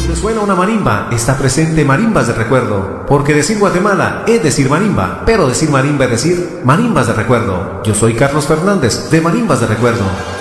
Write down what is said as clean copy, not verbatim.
me suena una marimba, está presente marimbas de recuerdo. Porque decir Guatemala es decir marimba, pero decir marimba es decir marimbas de recuerdo. Yo soy Carlos Fernández, de Marimbas de Recuerdo.